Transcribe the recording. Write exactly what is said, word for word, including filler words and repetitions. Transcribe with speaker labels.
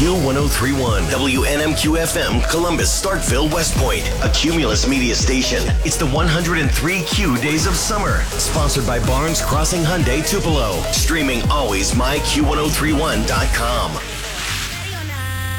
Speaker 1: Q ten thirty-one, W N M Q F M, Columbus, Starkville, West Point, a Cumulus media station. It's the one hundred three Q Days of Summer, sponsored by Barnes Crossing Hyundai Tupelo. Streaming always my Q ten thirty-one dot com.